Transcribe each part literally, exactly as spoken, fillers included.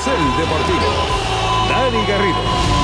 Carrusel Deportivo. Dani Garrido.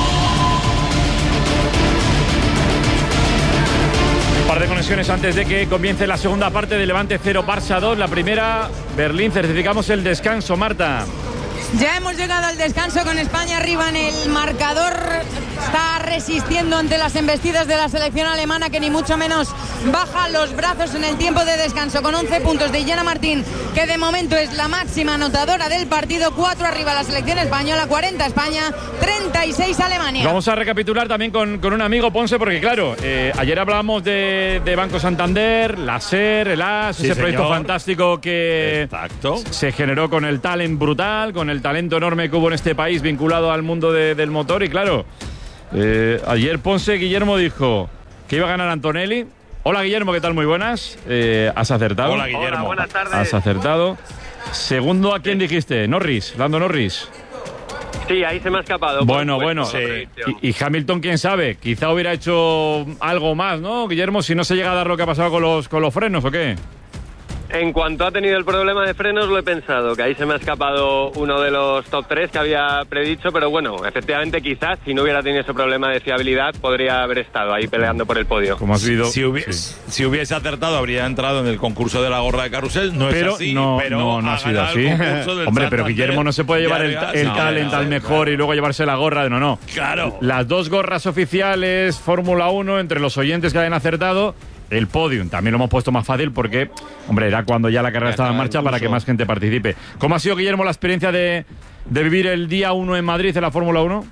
Un par de conexiones antes de que comience la segunda parte de Levante cero, Barça dos. La primera, Berlín, certificamos el descanso, Marta. Ya hemos llegado al descanso con España arriba en el marcador. Está resistiendo ante las embestidas de la selección alemana, que ni mucho menos baja los brazos en el tiempo de descanso, con once puntos de Illana Martín, que de momento es la máxima anotadora del partido. Cuatro arriba la selección española, cuarenta España, treinta y seis Alemania. Vamos a recapitular también con, con un amigo, Ponce, porque claro, eh, ayer hablábamos de, de Banco Santander, la SER, el A S, sí, ese señor. Proyecto fantástico que Exacto. se generó con el talent brutal, con el talento enorme que hubo en este país vinculado al mundo de, del motor. Y claro, eh, ayer Ponce, Guillermo dijo que iba a ganar Antonelli. Hola Guillermo, ¿qué tal? Muy buenas. Eh, ¿Has acertado? Hola Guillermo. Hola, buenas tardes. Has acertado. Segundo, ¿a quién dijiste? Norris, Lando Norris. Sí, ahí se me ha escapado. Bueno, bueno. Sí. Y, y Hamilton, quién sabe, quizá hubiera hecho algo más, ¿no, Guillermo? Si no se llega a dar lo que ha pasado con los, con los frenos, ¿o qué? En cuanto ha tenido el problema de frenos, lo he pensado, que ahí se me ha escapado uno de los top tres que había predicho, pero bueno, efectivamente quizás si no hubiera tenido ese problema de fiabilidad podría haber estado ahí peleando por el podio. Como has visto, si, hubiese, sí. si hubiese acertado habría entrado en el concurso de la gorra de carrusel, no pero es así, no, pero no, no ha sido así. Hombre, pero Guillermo no se puede llevar el, el no, talent no, al mejor claro. y luego llevarse la gorra, no, no. Claro. Las dos gorras oficiales, Fórmula uno, entre los oyentes que hayan acertado. El podium también lo hemos puesto más fácil porque, hombre, era cuando ya la carrera estaba en marcha para que más gente participe. ¿Cómo ha sido, Guillermo, la experiencia de, de vivir el día uno en Madrid en la Fórmula uno?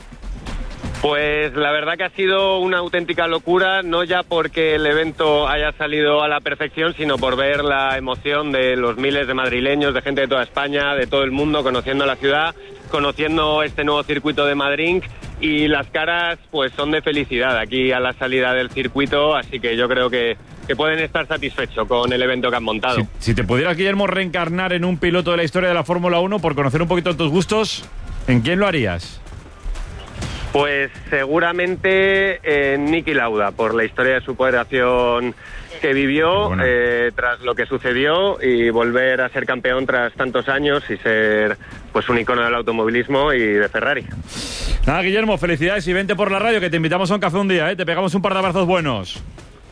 Pues la verdad que ha sido una auténtica locura, no ya porque el evento haya salido a la perfección, sino por ver la emoción de los miles de madrileños, de gente de toda España, de todo el mundo, conociendo la ciudad, conociendo este nuevo circuito de Madrid. Y las caras pues son de felicidad aquí a la salida del circuito, así que yo creo que, que pueden estar satisfechos con el evento que han montado. Si, si te pudieras, Guillermo, reencarnar en un piloto de la historia de la Fórmula uno, por conocer un poquito tus gustos, ¿en quién lo harías? Pues seguramente en Niki Lauda, por la historia de superación que vivió bueno. eh, tras lo que sucedió y volver a ser campeón tras tantos años y ser pues un icono del automovilismo y de Ferrari. Nada, Guillermo, felicidades y vente por la radio, que te invitamos a un café un día, ¿eh? Te pegamos un par de abrazos buenos.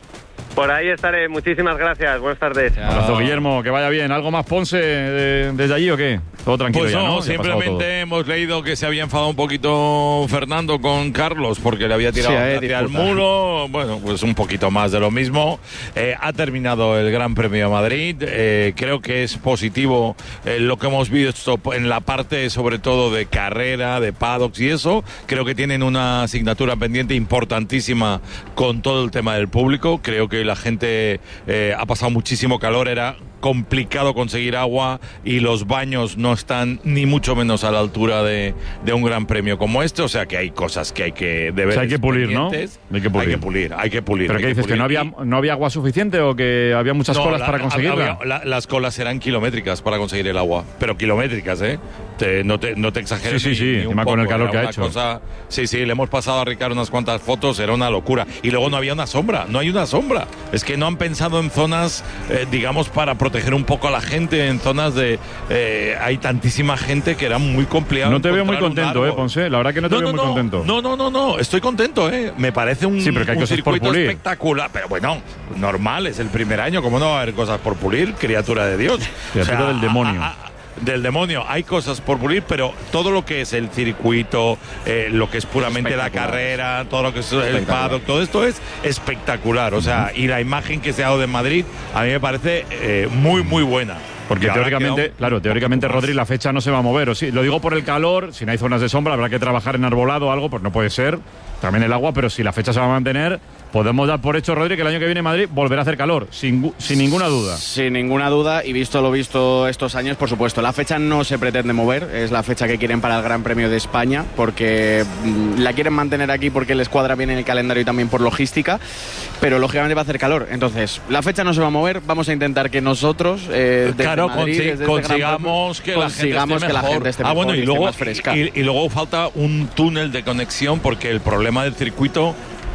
Por ahí estaré, muchísimas gracias, buenas tardes. Un abrazo, Guillermo, que vaya bien. ¿Algo más, Ponce, de, desde allí o qué? Todo tranquilo pues ya, no, ¿no? Simplemente hemos leído que se había enfadado un poquito Fernando con Carlos porque le había tirado sí, hacia disputa. el muro. Bueno, pues un poquito más de lo mismo. Eh, ha terminado el Gran Premio de Madrid. Eh, creo que es positivo eh, lo que hemos visto en la parte, sobre todo, de carrera, de paddocks y eso. Creo que tienen una asignatura pendiente importantísima con todo el tema del público. Creo que la gente eh, ha pasado muchísimo calor, era complicado conseguir agua y los baños no están ni mucho menos a la altura de, de un gran premio como este, o sea que hay cosas que hay que deber. O sea, hay que pulir, ¿no? Hay que pulir. Hay que pulir, hay que pulir. ¿Pero qué dices? ¿Que no había, no había agua suficiente o que había muchas no, colas la, para conseguirla? Había, la, las colas eran kilométricas para conseguir el agua, pero kilométricas, ¿eh? Te, no, te, no te exageres. Sí, sí, ni, sí, ni un poco, con el calor que ha hecho. Cosa, sí, sí, le hemos pasado a Ricardo unas cuantas fotos, era una locura. Y luego no había una sombra, no hay una sombra. Es que no han pensado en zonas, eh, digamos, para proteger un poco a la gente, en zonas de... Eh, hay tantísima gente que era muy complicado. No te veo muy contento, eh, Ponce. La verdad que no te no, veo no, muy no, contento. No, no, no, no. Estoy contento, eh. Me parece un, sí, pero que hay un cosas circuito por pulir. espectacular. Pero bueno, normal, es el primer año. ¿Cómo no va a haber cosas por pulir? Criatura de Dios. Criatura o sea, del demonio. A, a, del demonio. Hay cosas por pulir, pero todo lo que es el circuito, eh, lo que es puramente la carrera, todo lo que es el paddock, todo esto es espectacular. O sea, uh-huh. y la imagen que se ha dado de Madrid a mí me parece eh, muy, muy buena. Porque teóricamente, quedado, claro, teóricamente, Rodri, la fecha no se va a mover. O sí, lo digo por el calor, si no hay zonas de sombra, habrá que trabajar en arbolado o algo, pues no puede ser. También el agua, pero si la fecha se va a mantener, podemos dar por hecho, Rodri, que el año que viene Madrid volverá a hacer calor, sin, sin ninguna duda. Sin ninguna duda, y visto lo visto estos años, por supuesto. La fecha no se pretende mover, es la fecha que quieren para el Gran Premio de España, porque mmm, la quieren mantener aquí porque les cuadra bien en el calendario y también por logística, pero lógicamente va a hacer calor. Entonces, la fecha no se va a mover, vamos a intentar que nosotros, eh, desde claro, Madrid, consi- desde consigamos, este que, consigamos la que la gente esté ah, mejor bueno, y, y luego, esté más fresca. Y, y luego falta un túnel de conexión porque el problema del circuito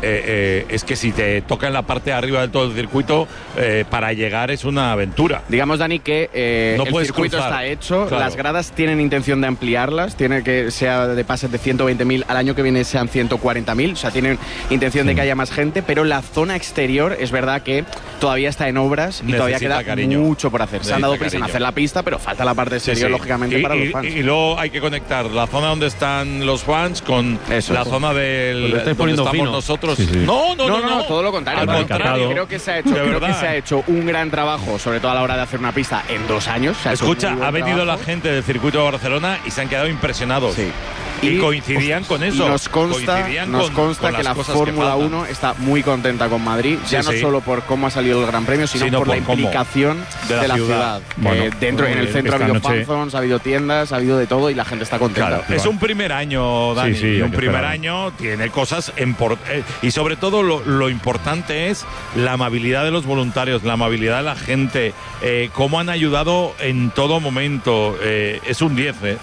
eh, es que si te toca en la parte de arriba del todo el circuito, eh, para llegar es una aventura. Digamos, Dani, que eh, no el circuito cruzar. está hecho, claro. Las gradas tienen intención de ampliarlas, tiene que sea de pases de ciento veinte mil, al año que viene sean ciento cuarenta mil, o sea, tienen intención de que haya más gente, pero la zona exterior es verdad que todavía está en obras y Necesita todavía queda cariño. mucho por hacer. Se han dado prisa en hacer la pista, pero falta la parte exterior, sí, sí. lógicamente, y, para y, los fans. Y luego hay que conectar la zona donde están los fans con Eso, la eso. zona del Lo estáis donde poniendo estamos fino. nosotros. Sí, sí. No, no, No, no, no, no, todo lo contrario. Al Al contrario. Creo que se ha hecho, De creo verdad. que se ha hecho un gran trabajo, sobre todo a la hora de hacer una pista en dos años. Se ha hecho Escucha, un muy buen ha venido trabajo. la gente del circuito de Barcelona y se han quedado impresionados. Sí. Y, y coincidían con eso. Y nos consta, Coincidían nos con- consta con que las la cosas que Fórmula faltan. uno está muy contenta con Madrid, Sí, ya no sí. solo por cómo ha salido el Gran Premio, sino Sino por, por la cómo. implicación De la de la ciudad. ciudad. Bueno, Eh, dentro, en el eh, centro ha esta habido noche- fanzones, ha habido tiendas, ha habido de todo y la gente está contenta. Claro, es un primer año, Dani. Sí, sí, y hay un que primer esperar. año tiene cosas import- eh, y sobre todo lo, lo importante es la amabilidad de los voluntarios, la amabilidad de la gente, eh, cómo han ayudado en todo momento. Eh, es un diez, ¿eh?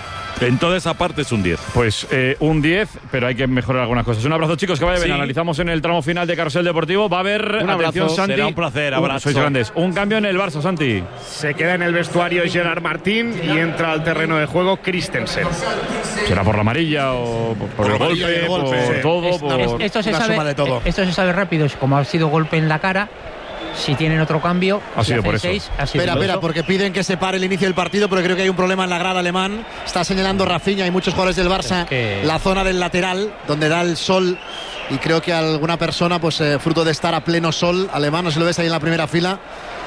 En toda esa parte es un diez. Pues eh, un diez, pero hay que mejorar algunas cosas. Un abrazo, chicos, que vaya bien. Sí. Analizamos en el tramo final de Carrusel Deportivo. Va a haber, Un atención, abrazo. Santi. Será un placer, abrazo. Sois grandes. Un cambio en el Barça, Santi. Se queda en el vestuario Gerard Martín y entra al terreno de juego Christensen. ¿Será por la amarilla o por, por el la amarilla golpe, y el golpe, por sí. todo? Es- por... es- esto, se una sabe, suma de todo. esto se sabe rápido, es como ha sido golpe en la cara. Si tienen otro cambio, Ha si sido hacen por eso. seis, ha sido Espera, por espera, eso. porque piden que se pare el inicio del partido, porque creo que hay un problema en la grada alemán. Está señalando Rafinha y muchos jugadores del Barça Es que- la zona del lateral, donde da el sol. Y creo que alguna persona, pues eh, fruto de estar a pleno sol alemán, no se lo ves ahí en la primera fila,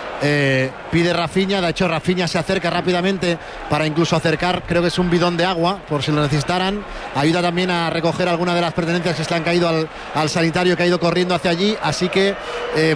eh, pide Rafinha. De hecho, Rafinha se acerca rápidamente para incluso acercar, creo que es un bidón de agua, por si lo necesitaran. Ayuda también a recoger alguna de las pertenencias que se le han caído al, al sanitario que ha ido corriendo hacia allí. Así que eh,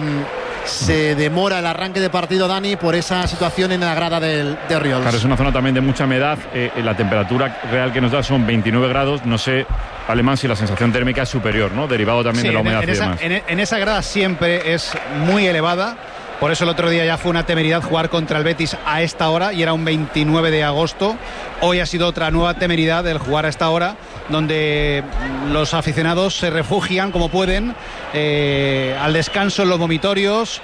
se demora el arranque de partido, Dani, por esa situación en la grada del, de Oriols. Claro, es una zona también de mucha humedad. Eh, la temperatura real que nos da son veintinueve grados. No sé, Alemán, si la sensación térmica es superior, ¿no? Derivado también Sí, de la en- humedad en, y esa, demás. en- en esa grada siempre es muy elevada. Por eso el otro día ya fue una temeridad jugar contra el Betis a esta hora y era un veintinueve de agosto. Hoy ha sido otra nueva temeridad el jugar a esta hora, donde los aficionados se refugian como pueden eh, al descanso en los vomitorios,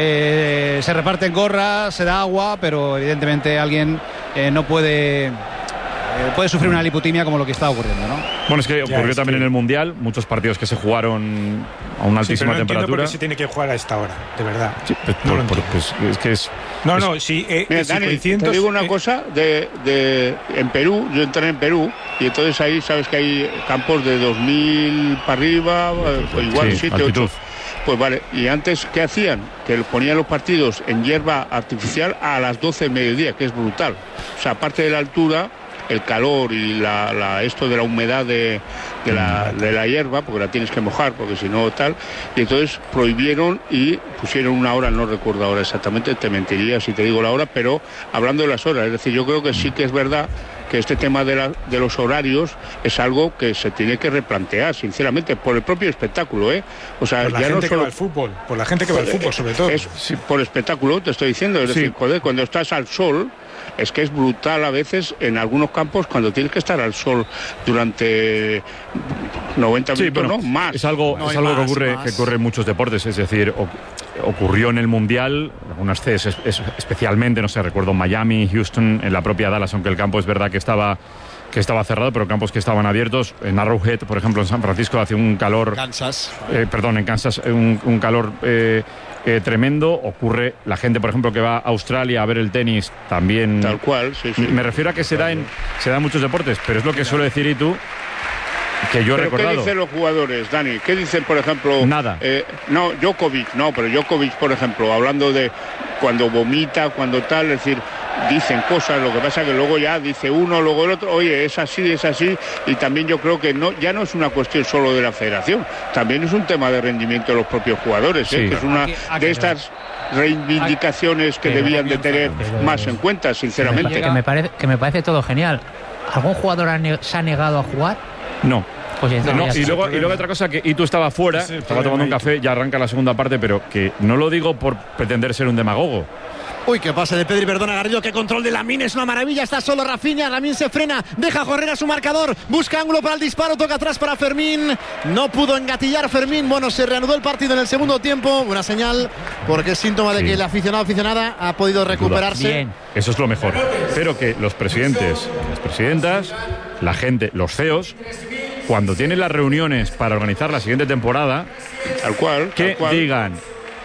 eh, se reparten gorras, se da agua, pero evidentemente alguien eh, no puede, eh, puede sufrir una lipotimia como lo que está ocurriendo, ¿no? Bueno, es que ocurrió es también que- en el Mundial. Muchos partidos que se jugaron a una Sí, pero altísima no entiendo por temperatura. qué se tiene que jugar a esta hora, de verdad. Sí, pues, No por- lo por- entiendo. pues, es que es. No, es- no, sí, eh, Mira, si Dani, coincidentos- te digo una eh, cosa, de, de, en Perú, yo entré en Perú y entonces ahí sabes que hay campos de dos mil para arriba, eh, o igual Sí, siete, altitud. ocho. Pues vale, y antes, ¿qué hacían? Que ponían los partidos en hierba artificial a las doce del mediodía, que es brutal. O sea, aparte de la altura, el calor y la, la- esto de la humedad de, de, la, de la hierba, porque la tienes que mojar, porque si no tal, y entonces prohibieron y pusieron una hora, no recuerdo ahora exactamente, te mentiría si te digo la hora, pero hablando de las horas, es decir, yo creo que sí que es verdad que este tema de, la, de los horarios es algo que se tiene que replantear, sinceramente, por el propio espectáculo, ¿eh? O sea, por la ya gente no que solo... va al fútbol, por la gente que va al fútbol, sobre todo. Es, sí, por espectáculo, te estoy diciendo. Es Sí. decir, joder, cuando estás al sol, es que es brutal a veces en algunos campos cuando tienes que estar al sol durante noventa Sí, minutos, bueno, ¿no? Más. es algo, No es hay algo que, más, ocurre, más. que ocurre en muchos deportes. Es decir, o- ocurrió en el Mundial, algunas sedes es- es- especialmente, no sé, recuerdo Miami, Houston, en la propia Dallas, aunque el campo es verdad que estaba que estaba cerrado, pero campos que estaban abiertos. En Arrowhead, por ejemplo, en San Francisco, hace un calor... Kansas. eh, perdón, en Kansas, eh, un, un calor eh, eh, tremendo. Ocurre, la gente, por ejemplo, que va a Australia a ver el tenis, también... Tal cual, sí, sí. Me refiero a que se da, en, se da en muchos deportes, pero es lo que suele decir Itu, que yo he ¿Pero qué recordado. dicen los jugadores, Dani? ¿Qué dicen, por ejemplo? Nada. Eh, no, Djokovic, no, pero Djokovic, por ejemplo, hablando de cuando vomita, cuando tal, es decir, dicen cosas, lo que pasa que luego ya dice uno, luego el otro, oye, es así, es así, y también yo creo que no, ya no es una cuestión solo de la federación, también es un tema de rendimiento de los propios jugadores, ¿eh? Sí. Que es una Aquí- aquí- de estas reivindicaciones que Pero- debían de tener pero- más en cuenta, que, sinceramente. me, que me parece, que me parece todo genial. ¿Algún jugador ha ne- se ha negado a jugar? No. Pues entonces No, ya y, está. luego, y luego otra cosa, que Itu estaba fuera, Ese es el estaba problema, tomando un Itu. café, ya arranca la segunda parte, pero que no lo digo por pretender ser un demagogo. Uy, qué pase de Pedri, perdona Garrido, qué control de Lamine, es una maravilla, está solo Rafinha, Lamine se frena, deja correr a su marcador, busca ángulo para el disparo, toca atrás para Fermín, no pudo engatillar Fermín, bueno, se reanudó el partido en el segundo tiempo, una señal, porque es síntoma de sí. que el aficionado aficionada ha podido recuperarse. Bien. Eso es lo mejor, pero que los presidentes, las presidentas, la gente, los C E Os, cuando tienen las reuniones para organizar la siguiente temporada, tal cual, que tal cual. digan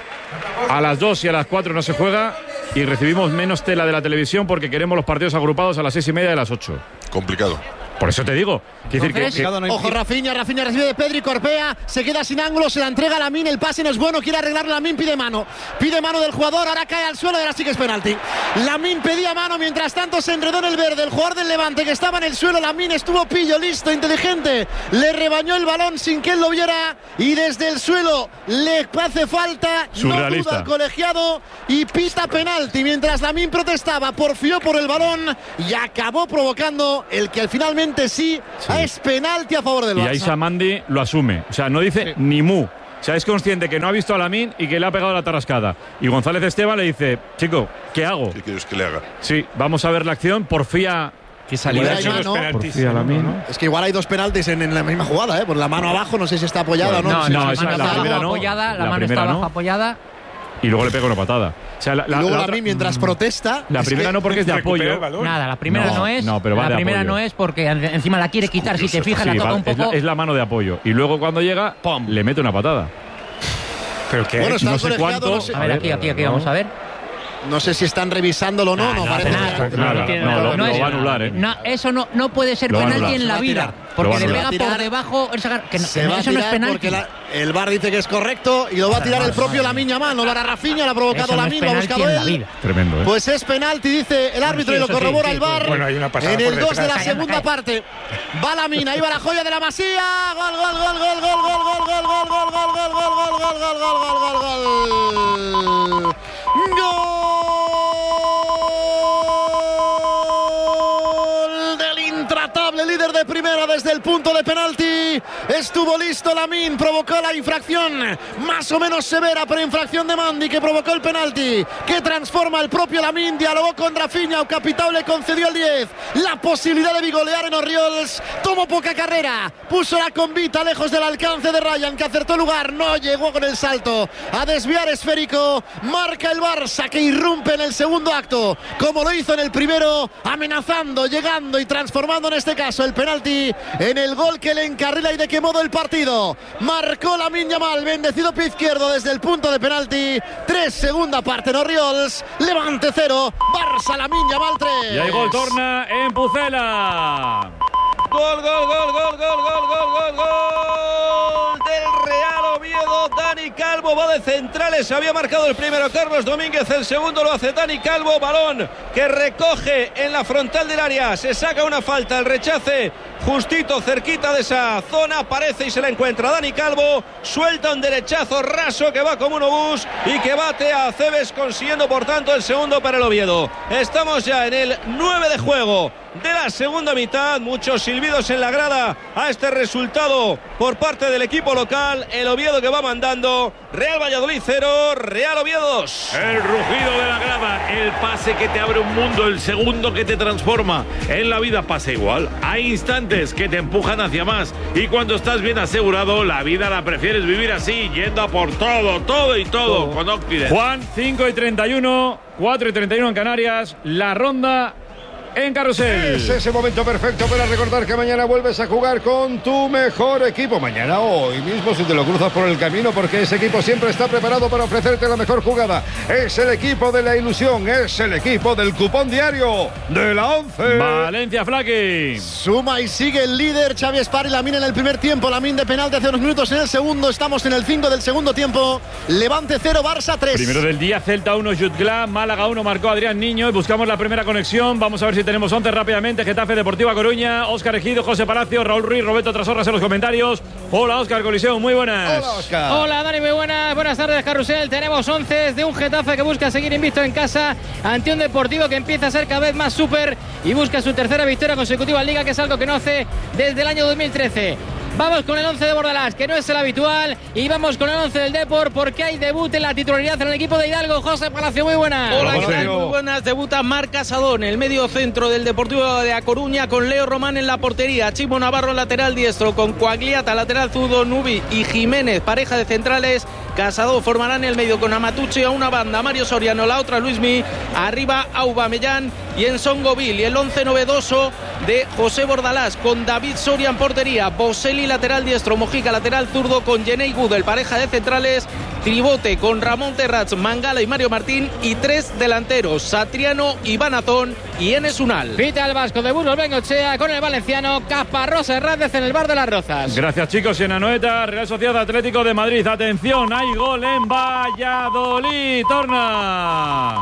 a las dos y a las cuatro no se juega y recibimos menos tela de la televisión porque queremos los partidos agrupados a las seis y media de las ocho. Complicado. Por eso te digo. Decir que, que... Ojo, Rafinha, Rafinha recibe de Pedri, Corpea, se queda sin ángulo, se la entrega a Lamine, el pase no es bueno, quiere arreglar Lamine, pide mano. Pide mano del jugador, ahora cae al suelo y ahora sí que es penalti. Lamine pedía mano, mientras tanto se enredó en el verde. El jugador del Levante que estaba en el suelo, Lamine estuvo pillo, listo, inteligente. Le rebañó el balón sin que él lo viera y desde el suelo le hace falta. No duda el colegiado y pita penalti. Mientras Lamine protestaba, porfió por el balón y acabó provocando el que finalmente sí, sí. es penalti a favor del Barça. Y ahí Samandi lo asume, o sea, no dice sí. ni mu. O sea, es consciente que no ha visto a Lamine y que le ha pegado la tarrascada. Y González Esteban le dice, chico, ¿qué hago? ¿Qué quieres que le haga? Sí, vamos a ver la acción, porfía. Que salida hay mano, porfía Lamine, ¿no? Es que igual hay dos penaltis en, en la misma jugada, ¿eh? Por la mano abajo, no sé si está apoyada bueno, o no. No, no, sí, no, la, la primera no. Apoyada, la, la mano está abajo no. apoyada. Y luego le pega una patada. O sea, la, la, y luego la Lamine, mientras protesta. La primera no porque es de apoyo. Nada, la primera no, no es. No, pero va la de primera apoyo. no es porque encima la quiere quitar. Si te fijas, sí, la toca va, un poco. Es la, es la mano de apoyo. Y luego cuando llega, ¡pum!, le mete una patada. Pero que bueno, no sé cuánto. No sé. A ver, aquí, aquí, aquí, vamos a ver. No sé si están revisándolo o no. No, no, parece nada. No, no, no, no, lo va a anular, ¿eh? No, eso no, no puede ser penalti en la vida. Porque le pega por debajo. Que no, se va eso a no es penalti. Porque la, el V A R dice que es correcto y lo va a tirar el propio Lamine Yamal. No lo hará Rafinha, lo ha provocado Lamine, lo ha buscado él. Tremendo, ¿eh? Pues es penalti, dice el árbitro, y lo corrobora el V A R. Bueno, hay una pasada en el por dos de la detrás. segunda parte. Va Lamine, ahí va la joya de la Masía. Gol, gol, gol, gol, gol, gol, gol, gol, gol, gol, gol, gol, gol, gol, gol, gol, gol, gol, gol, gol. Gol del intratable líder de primera desde el punto de penalti. Estuvo listo Lamine, provocó la infracción más o menos severa, pero infracción de Mandi que provocó el penalti, que transforma el propio Lamine. Dialogó con Rafinha, Capitao le concedió el diez, la posibilidad de bigolear en Oriols. Tomó poca carrera, puso la convita lejos del alcance de Ryan, que acertó el lugar, no llegó con el salto a desviar esférico. Marca el Barça, que irrumpe en el segundo acto, como lo hizo en el primero, amenazando, llegando y transformando en este caso el penalti en el gol que le encarrila y de qué modo el partido. Marcó Lamine Yamal, bendecido pie izquierdo desde el punto de penalti. Tres, segunda parte en Oriols. Levante cero, Barça Lamine Yamal tres. Y hay gol torna en Pucela. Gol, gol, gol, gol, gol, gol, gol, gol, gol del Real Oviedo. Dani Calvo va de centrales. Había marcado el primero Carlos Domínguez, el segundo lo hace Dani Calvo. Balón que recoge en la frontal del área. Se saca una falta, el rechace justito cerquita de esa zona. Aparece y se la encuentra Dani Calvo. Suelta un derechazo raso que va como un obús y que bate a Cebes, consiguiendo por tanto el segundo para el Oviedo. Estamos ya en el nueve de juego de la segunda mitad. Muchos silbidos en la grada a este resultado por parte del equipo local. El Oviedo que va mandando. Real Valladolid cero, Real Oviedo dos. El rugido de la grada, el pase que te abre un mundo, el segundo que te transforma. En la vida pasa igual. Hay instantes que te empujan hacia más y cuando estás bien asegurado, la vida la prefieres vivir así, yendo a por todo, todo y todo, todo. Con Occident. Juan, cinco y treinta y uno, cuatro y treinta y uno en Canarias. La ronda en Carrusel. Es ese momento perfecto para recordar que mañana vuelves a jugar con tu mejor equipo. Mañana o hoy mismo si te lo cruzas por el camino, porque ese equipo siempre está preparado para ofrecerte la mejor jugada. Es el equipo de la ilusión, es el equipo del cupón diario de la once. Valencia Flaqui. Suma y sigue el líder Xavi Esparri. Lamine en el primer tiempo, Lamine de penalti hace unos minutos en el segundo. Estamos en el cinco del segundo tiempo. Levante cero, Barça tres. Primero del día, Celta uno, Jutgla, Málaga uno, marcó Adrián Niño. Y buscamos la primera conexión. Vamos a ver si tenemos once rápidamente. Getafe, Deportiva Coruña, Óscar Ejido, José Palacio, Raúl Ruiz, Roberto Trasorras en los comentarios. Hola Óscar Coliseo, muy buenas. Hola Óscar. Hola Dani, muy buenas. Buenas tardes Carrusel. Tenemos once de un Getafe que busca seguir invicto en casa ante un Deportivo que empieza a ser cada vez más súper y busca su tercera victoria consecutiva en Liga, que es algo que no hace desde el año dos mil trece. Vamos con el once de Bordalás, que no es el habitual, y vamos con el once del Depor, porque hay debut en la titularidad en el equipo de Hidalgo. José Palacio, muy buenas. Hola, ¿qué tal? Muy buenas. Debuta Marc Casadón, el medio centro del Deportivo de A Coruña, con Leo Román en la portería, Chimo Navarro lateral diestro, con Coagliata lateral zurdo, Nubi y Jiménez, pareja de centrales. Casadón formarán el medio con Amatucci a una banda, Mario Soriano la otra, Luismi, arriba Aubameyang y en Songovil, y el once novedoso de José Bordalás, con David Soria en portería, Boselli lateral diestro, Mojica lateral zurdo, con Jenei Gudel, pareja de centrales, Tribote con Ramón Terrats, Mangala y Mario Martín, y tres delanteros, Satriano, Iván Azón y Enes Unal. Pita el vasco de Burgos Bengochea con el valenciano Caparrós Hernández en el Bar de las Rozas. Gracias, chicos. Y en Anoeta, Real Sociedad Atlético de Madrid. Atención, hay gol en Valladolid. Torna.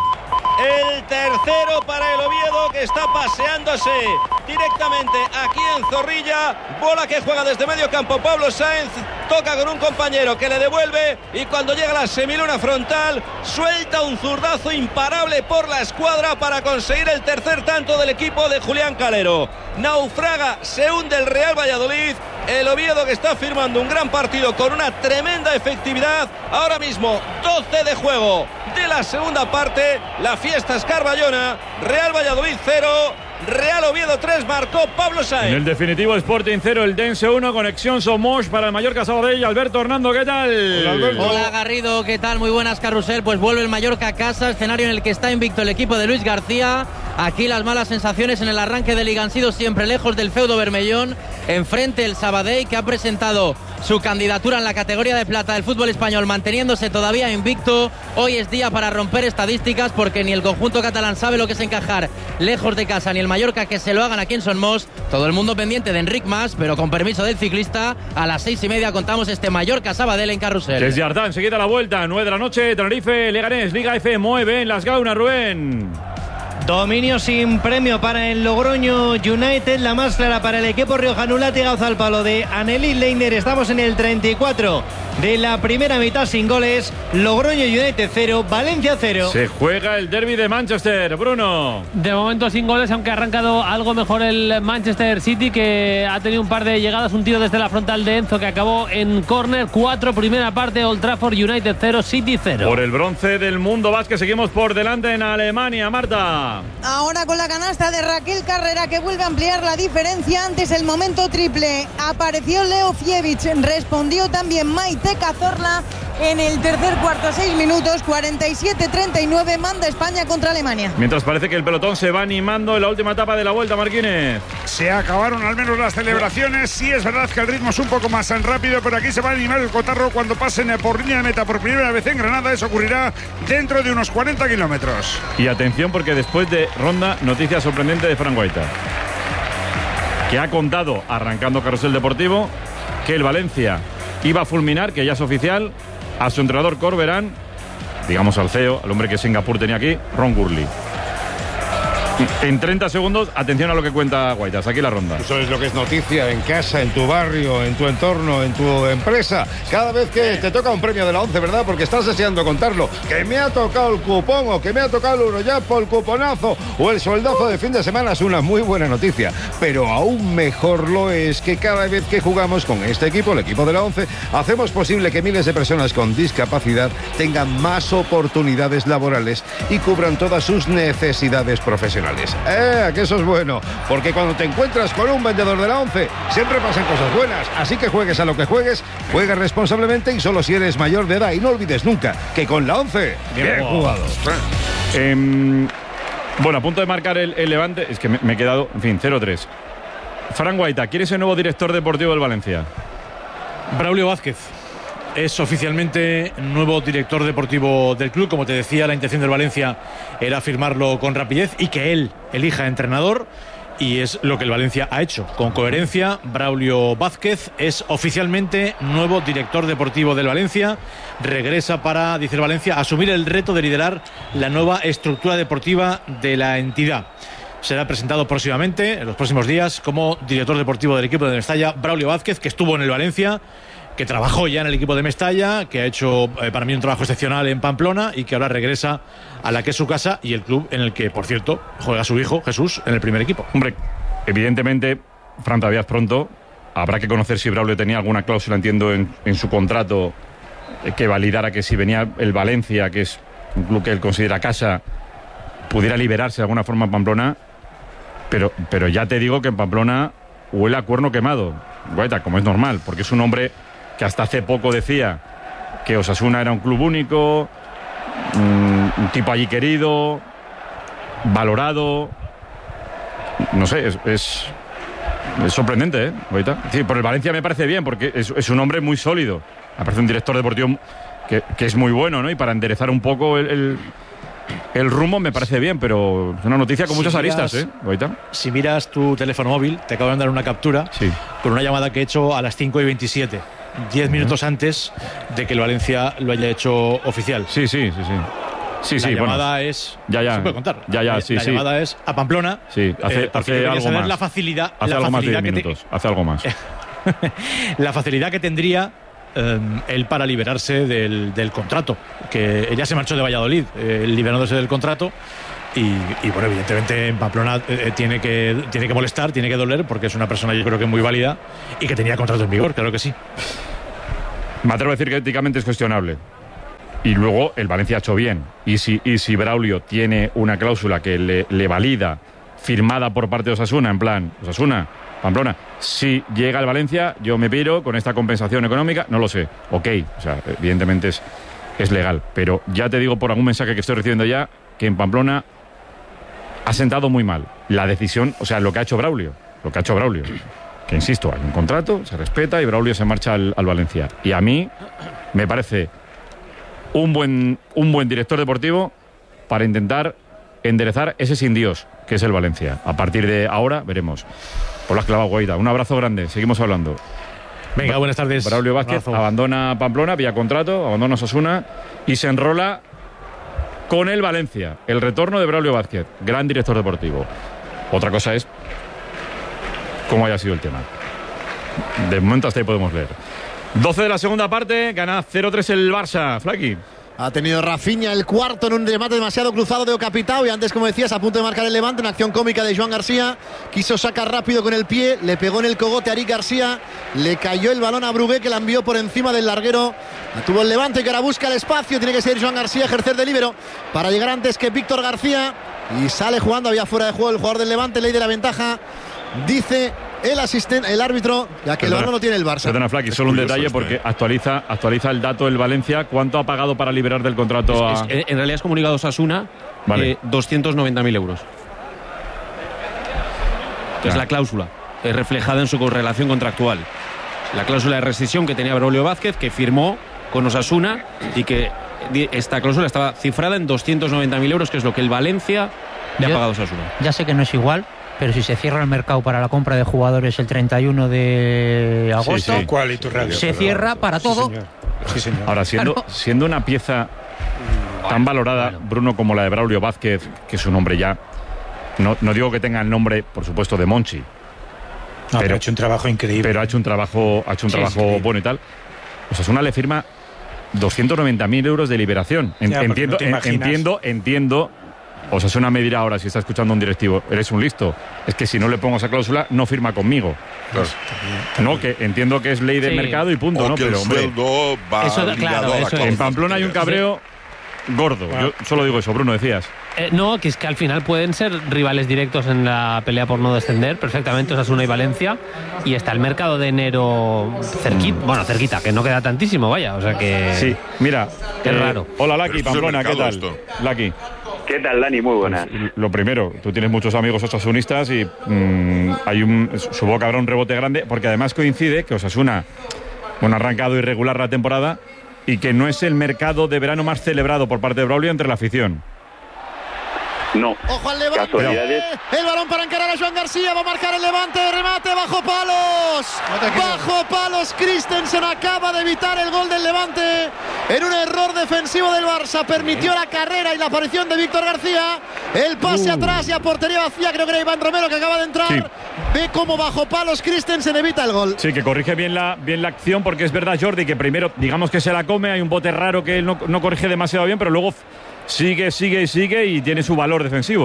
El tercero para el Oviedo, que está paseándose directamente aquí en Zorrilla. Bola que juega desde medio campo Pablo Sáenz, toca con un compañero que le devuelve, y cuando llega la semiluna frontal suelta un zurdazo imparable por la escuadra para conseguir el tercer tanto del equipo de Julián Calero. Naufraga, se hunde el Real Valladolid. El Oviedo, que está firmando un gran partido con una tremenda efectividad. Ahora mismo doce de juego de la segunda parte. La fiesta es carballona. Real Valladolid cero, Real Oviedo tres, marcó Pablo Sáenz. En el definitivo Sporting cero, el Dense uno, conexión Somos para el Mallorca Sabadell. Alberto Hernando, ¿qué tal? Hola, Hola, Garrido, ¿qué tal? Muy buenas, Carrusel. Pues vuelve el Mallorca a casa, escenario en el que está invicto el equipo de Luis García. Aquí las malas sensaciones en el arranque de Liga han sido siempre lejos del feudo bermellón. Enfrente el Sabadell, que ha presentado su candidatura en la categoría de plata del fútbol español, manteniéndose todavía invicto. Hoy es día para romper estadísticas, porque ni el conjunto catalán sabe lo que es encajar lejos de casa, ni el Mallorca que se lo hagan aquí en Son Mos. Todo el mundo pendiente de Enric Mas, pero con permiso del ciclista, a las seis y media contamos este Mallorca-Sabadell en Carrusel. Desde Ardán, enseguida la vuelta, nueve de la noche, Tenerife, Leganés, Liga F, mueve en Las Gaunas, Rubén. Dominio sin premio para el Logroño United, la más clara para el equipo riojano, latigazo al palo de Annelies Leiner. Estamos en el treinta y cuatro de la primera mitad sin goles. Logroño United cero, Valencia cero. Se juega el derbi de Manchester, Bruno. De momento sin goles, aunque ha arrancado algo mejor el Manchester City, que ha tenido un par de llegadas, un tiro desde la frontal de Enzo que acabó en córner. Cuatro, primera parte, Old Trafford, United cero, City cero. Por el bronce del mundo básquet seguimos por delante en Alemania, Marta. Ahora con la canasta de Raquel Carrera, que vuelve a ampliar la diferencia. Antes el momento triple, apareció Leo Fievich, respondió también Maite Cazorla en el tercer cuarto, seis minutos, cuarenta y siete treinta y nueve, manda España contra Alemania. Mientras parece que el pelotón se va animando en la última etapa de la vuelta, Marquínez. Se acabaron al menos las celebraciones. Sí, es verdad que el ritmo es un poco más rápido, pero aquí se va a animar el cotarro cuando pasen por línea de meta por primera vez en Granada. Eso ocurrirá dentro de unos cuarenta kilómetros. Y atención, porque después de ronda, noticia sorprendente de Fran Guaita, que ha contado, arrancando Carrusel Deportivo, que el Valencia iba a fulminar, que ya es oficial, a su entrenador Corberán, digamos al C E O, al hombre que Singapur tenía aquí, Ron Gurley. En treinta segundos, atención a lo que cuenta Guaitas. Aquí la ronda. Eso es lo que es noticia en casa, en tu barrio, en tu entorno, en tu empresa. Cada vez que te toca un premio de la once, ¿verdad? Porque estás deseando contarlo. Que me ha tocado el cupón, o que me ha tocado el Eurojackpot, el cuponazo o el sueldazo de fin de semana, es una muy buena noticia. Pero aún mejor lo es que cada vez que jugamos con este equipo, el equipo de la once, hacemos posible que miles de personas con discapacidad tengan más oportunidades laborales y cubran todas sus necesidades profesionales. Eh, que eso es bueno, porque cuando te encuentras con un vendedor de la once, siempre pasan cosas buenas. Así que juegues a lo que juegues, juega responsablemente y solo si eres mayor de edad. Y no olvides nunca que con la once, bien, bien jugado. Eh, bueno, a punto de marcar el, el Levante, es que me, me he quedado, en fin, cero tres. Fran Guaita, ¿quién es el nuevo director deportivo del Valencia? Braulio Vázquez. Es oficialmente nuevo director deportivo del club. Como te decía, la intención del Valencia era firmarlo con rapidez y que él elija entrenador. Y es lo que el Valencia ha hecho. Con coherencia, Braulio Vázquez es oficialmente nuevo director deportivo del Valencia. Regresa para, dice el Valencia, asumir el reto de liderar la nueva estructura deportiva de la entidad. Será presentado próximamente, en los próximos días, como director deportivo del equipo de Mestalla, Braulio Vázquez, que estuvo en el Valencia, que trabajó ya en el equipo de Mestalla, que ha hecho eh, para mí un trabajo excepcional en Pamplona y que ahora regresa a la que es su casa y el club en el que, por cierto, juega su hijo Jesús en el primer equipo. Hombre, evidentemente, Fran, todavía es pronto, habrá que conocer si Braulio tenía alguna cláusula, entiendo, en, en su contrato eh, que validara que si venía el Valencia, que es un club que él considera casa, pudiera liberarse de alguna forma en Pamplona. Pero, pero ya te digo que en Pamplona huele a cuerno quemado, Guaita, como es normal, porque es un hombre que hasta hace poco decía que Osasuna era un club único, un, un tipo allí querido, valorado. No sé, es, es, es sorprendente, ¿eh? Guaita. Sí, por el Valencia me parece bien, porque es, es un hombre muy sólido. Me parece un director deportivo que, que es muy bueno, ¿no? Y para enderezar un poco el... el El rumbo me parece bien, pero es una noticia con si muchas miras, aristas, ¿eh? Ahorita. Si miras tu teléfono móvil, te acabo de dar una captura sí. con una llamada que he hecho a las cinco y veintisiete, diez uh-huh. minutos antes de que el Valencia lo haya hecho oficial. Sí, sí, sí, sí. Sí, la sí, llamada bueno, es... Ya, ya. ¿Se puede contar? Ya, ya, sí, la sí. La llamada es a Pamplona. Sí, hace, eh, hace algo saber más. La facilidad, hace la algo facilidad más de diez que minutos. Te... Hace algo más. La facilidad que tendría eh, él para liberarse del, del contrato. Que ella se marchó de Valladolid, eh, liberándose del contrato. Y, y bueno, evidentemente en Pamplona eh, tiene, que, tiene que molestar, tiene que doler, porque es una persona yo creo que muy válida y que tenía contrato en vigor, claro que sí. Me atrevo a decir que éticamente es cuestionable. Y luego el Valencia ha hecho bien. Y si, y si Braulio tiene una cláusula que le, le valida, firmada por parte de Osasuna, en plan, Osasuna, Pamplona, si llega al Valencia, yo me piro con esta compensación económica, no lo sé. Ok, o sea, evidentemente es, es legal. Pero ya te digo por algún mensaje que estoy recibiendo ya, que en Pamplona ha sentado muy mal la decisión, o sea, lo que ha hecho Braulio, lo que ha hecho Braulio, que insisto, hay un contrato, se respeta y Braulio se marcha al, al Valencia. Y a mí me parece un buen, un buen director deportivo para intentar enderezar ese sin Dios, que es el Valencia. A partir de ahora veremos. Por las clavas, Guaita. Un abrazo grande, seguimos hablando. Venga, buenas tardes. Braulio Vázquez abandona Pamplona vía contrato, abandona Osasuna y se enrola con el Valencia. El retorno de Braulio Vázquez, gran director deportivo. Otra cosa es cómo haya sido el tema. De momento hasta ahí podemos leer. doce de la segunda parte, gana cero tres el Barça. Flaqui. Ha tenido Rafinha el cuarto en un remate demasiado cruzado de Ocapitao y antes, como decías, a punto de marcar el Levante, una acción cómica de Joan García. Quiso sacar rápido con el pie, le pegó en el cogote a Eric García, le cayó el balón a Brugué, que la envió por encima del larguero. La tuvo el Levante, que ahora busca el espacio, tiene que ser Joan García, ejercer de líbero para llegar antes que Víctor García. Y sale jugando, había fuera de juego el jugador del Levante, ley de la ventaja. Dice el asistente, el árbitro, ya que el balón no tiene el Barça. Perdona, Flaqui, solo un detalle porque actualiza, actualiza el dato del Valencia. ¿Cuánto ha pagado para liberar del contrato es, a...? Es, en realidad es comunicado a Osasuna, vale. eh, doscientos noventa mil euros. Es ya. La cláusula, es reflejada en su relación contractual. La cláusula de rescisión que tenía Braulio Vázquez, que firmó con Osasuna y que esta cláusula estaba cifrada en doscientos noventa mil euros, que es lo que el Valencia le Yo, ha pagado a Osasuna. Ya sé que no es igual, pero si se cierra el mercado para la compra de jugadores el treinta y uno de agosto, sí, sí. ¿Cuál y tu radio, se cierra para sí, todo. Señor. Sí, señor. Ahora, siendo, claro. siendo una pieza tan valorada, bueno. Bruno, como la de Braulio Vázquez, que es un hombre ya, no, no digo que tenga el nombre, por supuesto, de Monchi, no, pero, pero ha hecho un trabajo increíble. Pero ha hecho un trabajo, ha hecho un sí, trabajo bueno y tal. Osasuna le firma doscientos noventa mil euros de liberación. En, ya, entiendo, no entiendo, entiendo. Osasuna me dirá ahora, si está escuchando un directivo, eres un listo. Es que si no le pongo esa cláusula, no firma conmigo. Claro. No, que entiendo que es ley del sí. mercado y punto, o ¿no? Que pero, el sueldo va eso, claro, a eso en Pamplona hay un cabreo gordo. Bueno. Yo solo digo eso, Bruno, decías. Eh, no, que es que al final pueden ser rivales directos en la pelea por no descender, perfectamente Osasuna y Valencia, y está el mercado de enero cerquita, mm. bueno, cerquita, que no queda tantísimo, vaya, o sea que... Sí, mira, qué eh, raro. Hola, Laki, Pamplona, ¿qué tal? Laki. ¿Qué tal, Dani? Muy buenas. Pues, lo primero, tú tienes muchos amigos osasunistas y mmm, hay un, supongo que habrá un rebote grande, porque además coincide que Osasuna, bueno, ha arrancado irregular la temporada y que no es el mercado de verano más celebrado por parte de Braulio entre la afición. No. Ojo al Levante. Casualidades. El balón para encarar a Joan García. Va a marcar el Levante. Remate bajo palos. No bajo palos. Christensen acaba de evitar el gol del Levante. En un error defensivo del Barça. Permitió la carrera y la aparición de Víctor García. El pase uh. atrás y a portería vacía. Creo que era Iván Romero que acaba de entrar. Sí. Ve cómo bajo palos Christensen evita el gol. Sí, que corrige bien la, bien la acción, porque es verdad, Jordi, que primero, digamos que se la come. Hay un bote raro que él no, no corrige demasiado bien, pero luego sigue, sigue y sigue y tiene su valor defensivo, ¿eh?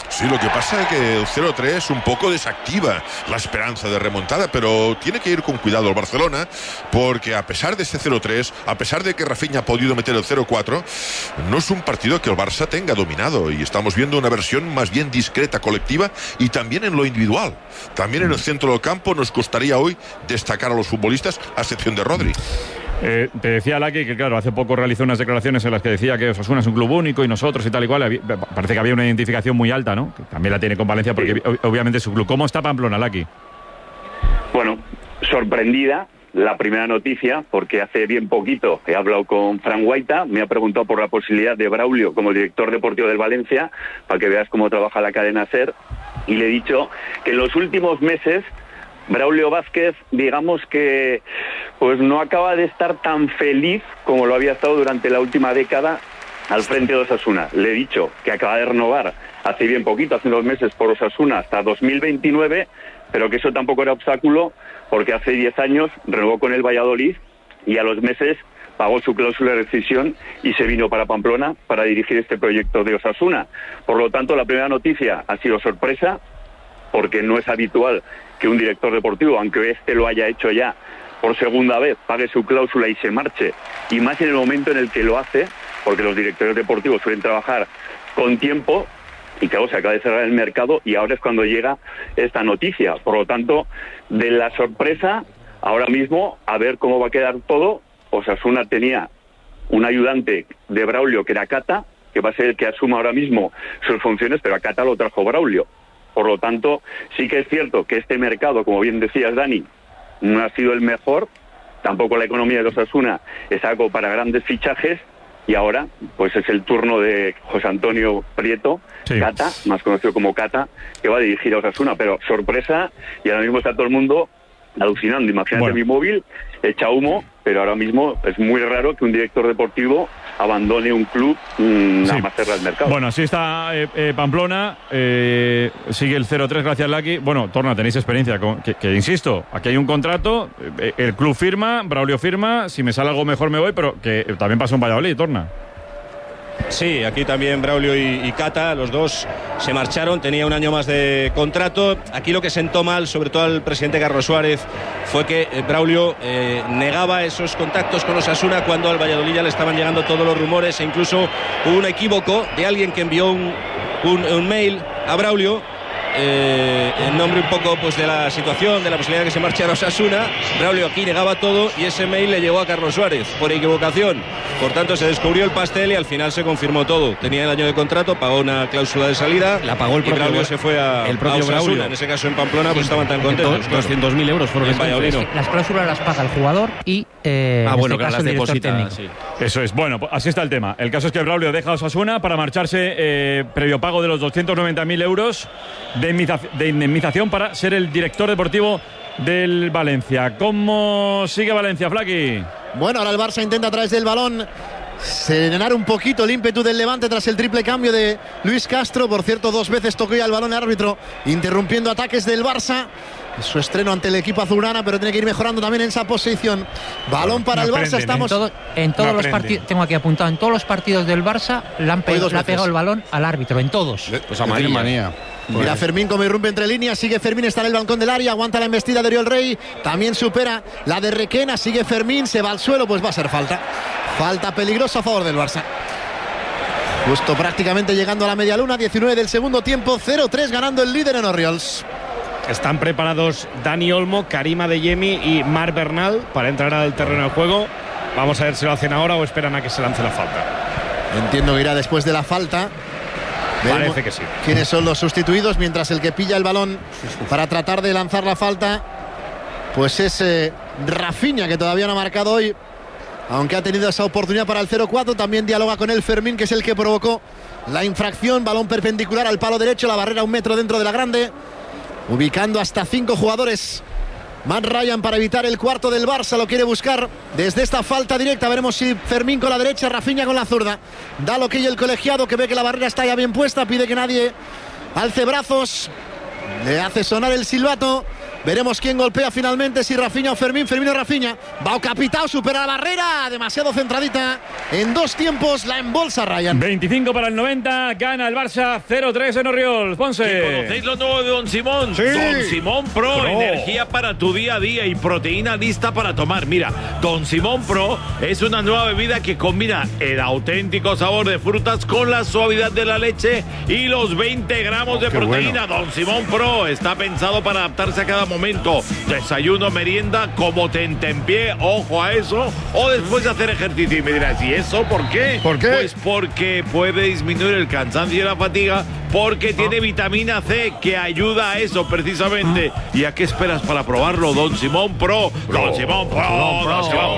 Sí, lo que pasa es que el cero tres un poco desactiva la esperanza de remontada, pero tiene que ir con cuidado el Barcelona, porque a pesar de ese cero tres, a pesar de que Rafinha ha podido meter el cero cuatro, no es un partido que el Barça tenga dominado, y estamos viendo una versión más bien discreta, colectiva, y también en lo individual. También en el centro del campo nos costaría hoy destacar a los futbolistas, a excepción de Rodri. Eh, te decía Laki que, claro, hace poco realizó unas declaraciones en las que decía que Osasuna es un club único y nosotros y tal y cual. Había, parece que había una identificación muy alta, ¿no? Que también la tiene con Valencia porque sí, obviamente es su club. ¿Cómo está Pamplona, Laki? Bueno, sorprendida la primera noticia, porque hace bien poquito he hablado con Fran Guaita, me ha preguntado por la posibilidad de Braulio como director deportivo del Valencia, para que veas cómo trabaja la cadena SER, y le he dicho que en los últimos meses Braulio Vázquez, digamos que pues no acaba de estar tan feliz como lo había estado durante la última década al frente de Osasuna. Le he dicho que acaba de renovar hace bien poquito, hace unos meses, por Osasuna hasta dos mil veintinueve, pero que eso tampoco era obstáculo, porque hace diez años renovó con el Valladolid y a los meses pagó su cláusula de rescisión y se vino para Pamplona para dirigir este proyecto de Osasuna. Por lo tanto, la primera noticia ha sido sorpresa, porque no es habitual que un director deportivo, aunque este lo haya hecho ya por segunda vez, pague su cláusula y se marche, y más en el momento en el que lo hace, porque los directores deportivos suelen trabajar con tiempo, y claro, se acaba de cerrar el mercado y ahora es cuando llega esta noticia. Por lo tanto, de la sorpresa, ahora mismo, a ver cómo va a quedar todo. Osasuna tenía un ayudante de Braulio que era Cata, que va a ser el que asuma ahora mismo sus funciones, pero a Cata lo trajo Braulio. Por lo tanto, sí que es cierto que este mercado, como bien decías, Dani, no ha sido el mejor. Tampoco la economía de Osasuna es algo para grandes fichajes. Y ahora, pues es el turno de José Antonio Prieto, sí. Cata, más conocido como Cata, que va a dirigir a Osasuna. Pero sorpresa, y ahora mismo está todo el mundo alucinando. Imagínate, bueno, mi móvil echa humo, pero ahora mismo es muy raro que un director deportivo abandone un club mmm, nada sí. más cerrar el mercado. Bueno, así está eh, eh, Pamplona, eh, sigue el cero tres, gracias Laki. Bueno, Torna, tenéis experiencia, con, que, que insisto, aquí hay un contrato, eh, el club firma, Braulio firma, si me sale algo mejor me voy, pero que también pasa un Valladolid, Torna. Sí, aquí también Braulio y, y Cata, los dos se marcharon, tenía un año más de contrato. Aquí lo que sentó mal, sobre todo al presidente Carlos Suárez, fue que eh, Braulio eh, negaba esos contactos con Osasuna cuando al Valladolid ya le estaban llegando todos los rumores, e incluso hubo un equívoco de alguien que envió un, un, un mail a Braulio eh, en nombre un poco pues de la situación, de la posibilidad de que se marchara Osasuna. Braulio aquí negaba todo y ese mail le llegó a Carlos Suárez por equivocación. Por tanto, se descubrió el pastel y al final se confirmó todo. Tenía el año de contrato, pagó una cláusula de salida. La pagó el propio Braulio. Se fue a, el propio a Osasuna. Braulio. En ese caso en Pamplona pues estaban tan contentos. doscientos mil euros fueron en Valladolid. Las cláusulas las paga el jugador y eh, ah, en bueno, este caso las el director deposita, técnico. sí. Eso es. Bueno, pues así está el tema. El caso es que Braulio deja a Osasuna para marcharse eh, previo pago de los doscientos noventa mil euros de indemnización, de indemnización para ser el director deportivo del Valencia. ¿Cómo sigue Valencia, Flaki? Bueno, ahora el Barça intenta a través del balón serenar un poquito el ímpetu del Levante tras el triple cambio de Luis Castro. Por cierto, dos veces tocó ya el balón el árbitro, interrumpiendo ataques del Barça. Es su estreno ante el equipo azulgrana, pero tiene que ir mejorando también en esa posición. Balón para no el Barça, estamos... En, todo, en todos no los partidos, tengo aquí apuntado, en todos los partidos del Barça le han pe- le ha pegado el balón al árbitro, en todos. Pues amarilla. manía. Mira bueno. Fermín como irrumpe entre líneas, sigue Fermín, está en el balcón del área, aguanta la embestida de Oriol Rey, también supera la de Requena, sigue Fermín, se va al suelo, pues va a ser falta. Falta peligrosa a favor del Barça. Justo prácticamente llegando a la media luna, diecinueve del segundo tiempo, cero tres ganando el líder en Orriols. Están preparados Dani Olmo, Karim Adeyemi y Marc Bernal para entrar al terreno de juego. Vamos a ver si lo hacen ahora o esperan a que se lance la falta. Entiendo que irá después de la falta. Parece que sí. ¿Quiénes son los sustituidos? Mientras el que pilla el balón para tratar de lanzar la falta, pues es eh, Rafinha, que todavía no ha marcado hoy, aunque ha tenido esa oportunidad para el cero cuatro. También dialoga con el Fermín, que es el que provocó la infracción. Balón perpendicular al palo derecho, la barrera un metro dentro de la grande, ubicando hasta cinco jugadores. Matt Ryan para evitar el cuarto del Barça, lo quiere buscar desde esta falta directa. Veremos si Fermín con la derecha, Rafinha con la zurda. Da lo que hay el colegiado, que ve que la barrera está ya bien puesta, pide que nadie alce brazos, le hace sonar el silbato Veremos quién golpea finalmente, si Rafinha o Fermín. Fermín o Rafinha. Va o Capitao, supera la barrera. Demasiado centradita. En dos tiempos la embolsa Ryan. veinticinco para el noventa. Gana el Barça cero tres en Orriols. Ponce. ¿Conocéis lo nuevo de Don Simón? Sí. Don Simón Pro. Pro. Energía para tu día a día y proteína lista para tomar. Mira, Don Simón Pro es una nueva bebida que combina el auténtico sabor de frutas con la suavidad de la leche y los veinte gramos Oh, de qué proteína. bueno. Don Simón Pro está pensado para adaptarse a cada momento. Desayuno, merienda, como tentempié, ojo a eso, o después de hacer ejercicio. Y me dirás, ¿y eso por qué? ¿Por qué? Pues porque puede disminuir el cansancio y la fatiga, porque tiene vitamina C que ayuda a eso precisamente. ¿Y a qué esperas para probarlo? Don Simón Pro. Don Simón Pro. Don Simón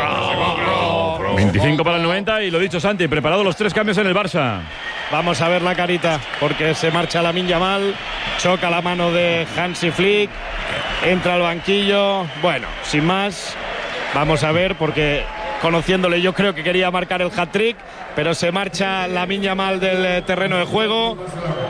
Pro. veinticinco para el noventa y lo dicho, Santi, preparado los tres cambios en el Barça. Vamos a ver la carita, porque se marcha Lamine Yamal, choca la mano de Hansi Flick, entra al banquillo. Bueno, sin más, vamos a ver, porque conociéndole yo creo que quería marcar el hat-trick, pero se marcha Lamine Yamal del terreno de juego,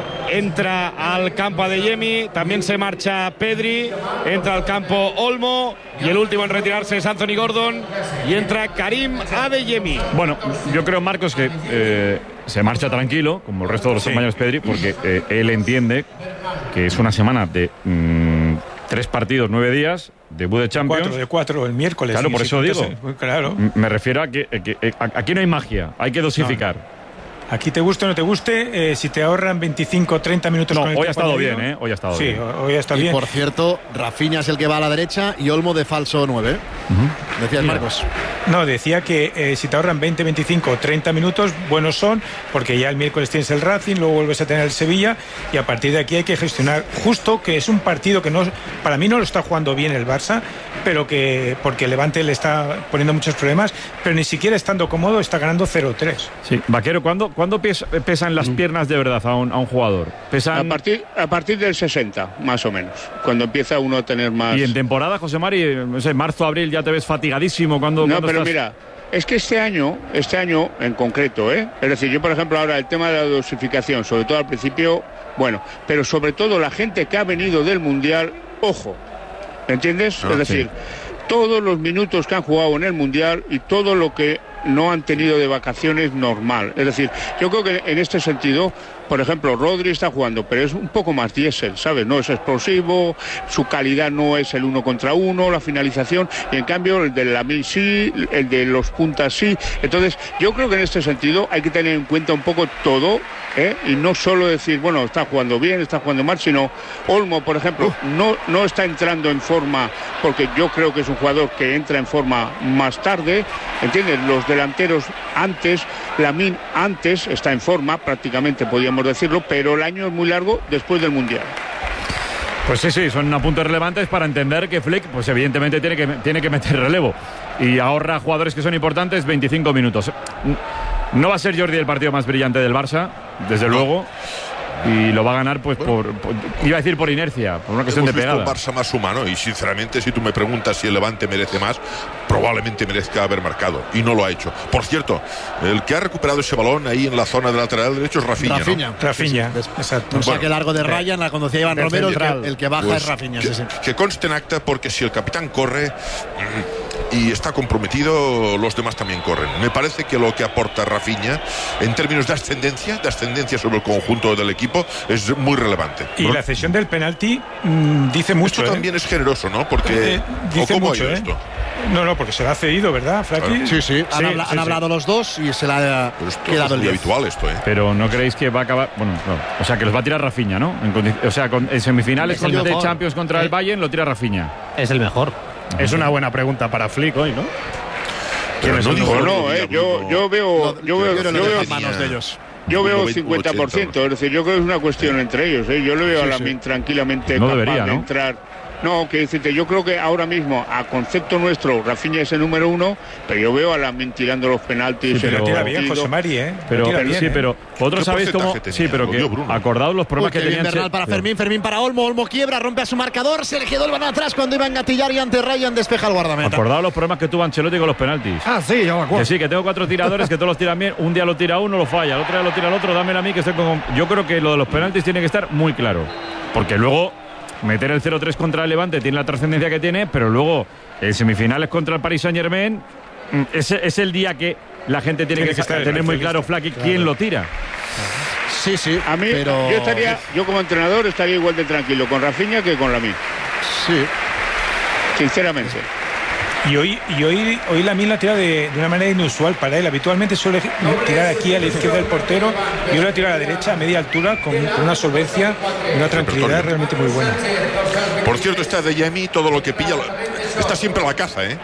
entra al campo Adeyemi, también se marcha Pedri, entra al campo Olmo y el último en retirarse es Anthony Gordon y entra Karim Adeyemi. Bueno, yo creo, Marcos, que eh, se marcha tranquilo, como el resto de los Sí. compañeros Pedri, porque eh, él entiende que es una semana de mm, tres partidos, nueve días, debut de Champions. Cuatro de cuatro el miércoles. Claro, y por si eso digo. entonces, claro. M- Me refiero a que, que- que aquí no hay magia, hay que dosificar. Aquí te guste o no te guste, eh, si te ahorran veinticinco o treinta minutos No, con el hoy ha tiempo estado añadido- bien, ¿eh? Hoy ha estado Sí, bien. hoy ha estado Y bien. por cierto, Rafinha es el que va a la derecha y Olmo de falso nueve. Decías, Mira. Marcos. No, decía que eh, si te ahorran veinte, veinticinco o treinta minutos, buenos son, porque ya el miércoles tienes el Racing, luego vuelves a tener el Sevilla y a partir de aquí hay que gestionar justo que es un partido que no, para mí no lo está jugando bien el Barça, pero que porque el Levante le está poniendo muchos problemas, pero ni siquiera estando cómodo está ganando cero tres. Sí, Vaquero, ¿cuándo, ¿cuándo pes- pesan las piernas de verdad a un, a un jugador? Pesan... A partir, a partir del sesenta, más o menos, cuando empieza uno a tener más... Y en temporada, José Mari, no sé, marzo, abril, ya te ves fatigadísimo cuando. No, cuando pero estás... mira, es que este año, este año en concreto, ¿eh? Es decir, yo por ejemplo ahora el tema de la dosificación, sobre todo al principio, bueno, pero sobre todo la gente que ha venido del Mundial, ojo, ¿entiendes? Ah, es decir, sí. todos los minutos que han jugado en el Mundial y todo lo que no han tenido de vacaciones normal. Es decir, yo creo que en este sentido, por ejemplo, Rodri está jugando, pero es un poco más diésel, ¿sabes? No es explosivo, su calidad no es el uno contra uno, la finalización, y en cambio el de Lamine sí, el de los puntas sí. Entonces, yo creo que en este sentido hay que tener en cuenta un poco todo, ¿eh? Y no solo decir, bueno, está jugando bien, está jugando mal, sino Olmo, por ejemplo, no, no está entrando en forma, porque yo creo que es un jugador que entra en forma más tarde, ¿entiendes? Los delanteros antes, Lamine antes está en forma, prácticamente podíamos decirlo, pero el año es muy largo después del Mundial. Pues sí, sí, son apuntes relevantes para entender que Flick, pues evidentemente tiene que, tiene que meter relevo y ahorra jugadores que son importantes veinticinco minutos. No va a ser Jordi el partido más brillante del Barça, desde luego, y lo va a ganar pues por, por- iba a decir por inercia, por una cuestión Hemos de visto pegada. un Barça más humano y sinceramente si tú me preguntas si el Levante merece más, probablemente merezca haber marcado y no lo ha hecho. Por cierto, el que ha recuperado ese balón ahí en la zona de lateral derecho es Rafinha, Rafinha. ¿no? Rafinha, exacto. Un saque largo de Ryan, la conducía Iván de Romero, el central. que, el que baja Pues es Rafinha. que, Sí, sí. que conste en acta porque si el capitán corre mm, y está comprometido, los demás también corren. Me parece que lo que aporta Rafinha en términos de ascendencia, de ascendencia sobre el conjunto del equipo, es muy relevante. Y la cesión del penalti mm, dice mucho. Esto ¿eh? también es generoso, ¿no? Porque Eh, ¿o dice cómo mucho, ha ido ¿eh? esto? No, no, porque se lo ha cedido, ¿verdad, Fraki? Claro. Sí, sí, han, habla- sí, han sí. hablado los dos y se la ha Pero esto quedado es el muy diez. habitual esto, ¿eh? Pero no creéis que va a acabar, bueno, no. O sea, que los va a tirar Rafinha, ¿no? En condi- o sea, con, en semifinales Es el con el mejor. Champions contra el Bayern lo tira Rafinha. Es el mejor. Es una buena pregunta para Flick hoy, ¿no? Pero no digo No, el no, otro eh, día, yo, Bruno. yo veo, yo veo, Yo no yo le veo, dejo manos de ellos. yo veo Bruno cincuenta por ciento, es decir, yo creo que es una cuestión entre ellos, ¿eh? Yo le veo a Lamine tranquilamente No capaz debería, de ¿no? entrar. No, que decirte, yo creo que ahora mismo, a concepto nuestro, Rafinha es el número uno, pero yo veo a Lamine tirando los penaltis. Sí, en pero- el Tira bien, partido. José Mari, ¿eh? Pero Tira bien, sí, ¿eh? pero vosotros ¿Qué sabéis cómo porcentaje sí, tenía? pero Lo que dio Bruno. acordaos los Uy, problemas qué que bien tenían. Bernal Se- para sí. Fermín, Fermín para Olmo, Olmo quiebra, rompe a su marcador, se le quedó el balón atrás cuando iba a engatillar y ante Ryan despeja el guardameta. Acordaos los problemas que tuvo Ancelotti con los penaltis. Ah, sí, yo me acuerdo. Que sí, que tengo cuatro tiradores que todos los tiran bien. Un día lo tira uno, lo falla. El otro día lo tira el otro, dámela a mí que estoy con. Yo creo que lo de los penaltis tiene que estar muy claro. Porque luego meter el cero tres contra el Levante tiene la trascendencia que tiene, pero luego en semifinales contra el Paris Saint-Germain es, es el día que la gente tiene, tiene que, que tener muy claro, Flaky, claro, quién lo tira. Sí, sí. A mí, pero... yo estaría, yo como entrenador estaría igual de tranquilo con Rafinha que con Lamine. Sí. Sinceramente. Y hoy, y hoy, hoy Lamine la tira de, de una manera inusual para él. Habitualmente suele tirar aquí a la izquierda del portero y ahora tira a la derecha a media altura con, con una solvencia y una tranquilidad realmente muy buena. Por cierto, está de Yemi, todo lo que pilla está siempre a la caza, ¿eh?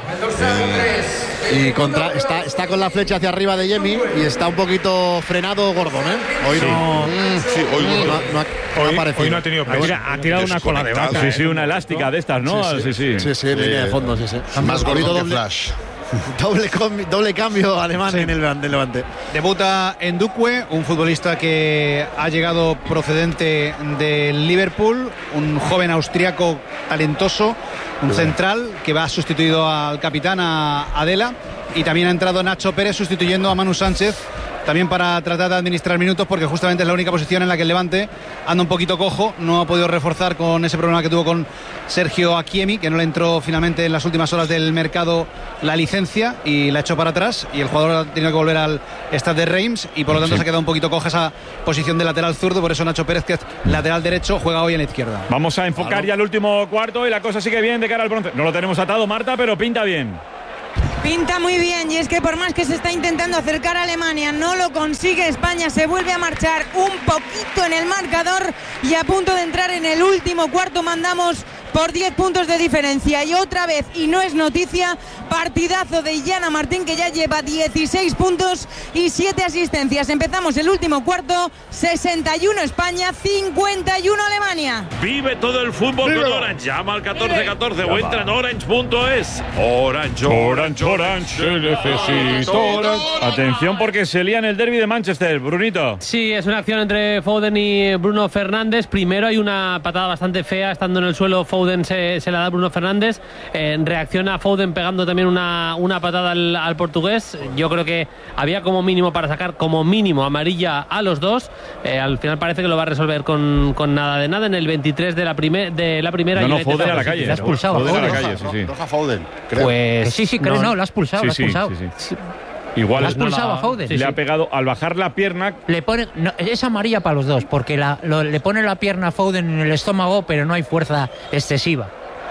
Y contra, está, está con la flecha hacia arriba de Yemi y está un poquito frenado Gordon, ¿eh? Hoy sí. no, sí, hoy, no, no, no, ha, no hoy, ha aparecido. Hoy no ha tenido presión. Ha tirado una cola de vaca. Sí, sí, una elástica de estas, ¿no? Sí, sí, sí. sí, sí, sí, línea de fondo, sí, sí. Más gordo que doble, Flash. Doble, doble cambio alemán sí. en el Levante. Debuta en Duque, un futbolista que ha llegado procedente del Liverpool, un joven austriaco talentoso, un central que va sustituido al capitán, a Adela, y también ha entrado Nacho Pérez sustituyendo a Manu Sánchez, también para tratar de administrar minutos, porque justamente es la única posición en la que el Levante anda un poquito cojo, no ha podido reforzar con ese problema que tuvo con Sergio Akiemi, que no le entró finalmente en las últimas horas del mercado la licencia y la echó para atrás, y el jugador ha tenido que volver al Stade de Reims y por lo tanto sí. se ha quedado un poquito coja esa posición de lateral zurdo, por eso Nacho Pérez, que es lateral derecho, juega hoy en la izquierda. Vamos a enfocar claro. ya el último cuarto y la cosa sigue bien de cara al bronce. No lo tenemos atado, Marta, pero pinta bien. Pinta muy bien, y es que por más que se está intentando acercar a Alemania, no lo consigue. España se vuelve a marchar un poquito en el marcador y a punto de entrar en el último cuarto mandamos por diez puntos de diferencia. Y otra vez, y no es noticia, partidazo de Illana Martín, que ya lleva dieciséis puntos y siete asistencias. Empezamos el último cuarto, sesenta y uno España, cincuenta y uno Alemania. Vive todo el fútbol con Orange. Llama al catorce catorce o entra en orange punto es. Orange, Orange, Orange, necesito Orange. Atención, porque se lía en el derbi de Manchester, Brunito. Sí, es una acción entre Foden y Bruno Fernández. Primero hay una patada bastante fea, estando en el suelo Foden se, se la da a Bruno Fernández. Eh, reacciona Foden pegando también una, una patada al, al portugués. Yo creo que había como mínimo para sacar como mínimo amarilla a los dos. Eh, al final parece que lo va a resolver con, con nada de nada en el veintitrés de la, primer, de la primera. No, no, Foden a la calle. La ha expulsado. Foden a la Foden. calle, sí, sí. Roja Foden, creo. Pues sí, sí, creo, no, no, lo ha expulsado, sí, lo ha expulsado. Sí, sí, sí. Igual ¿La ha expulsado no, a Foden? Sí, le sí. ha pegado al bajar la pierna. Le pone, no, es amarilla para los dos, porque la, lo, le pone la pierna a Foden en el estómago, pero no hay fuerza excesiva.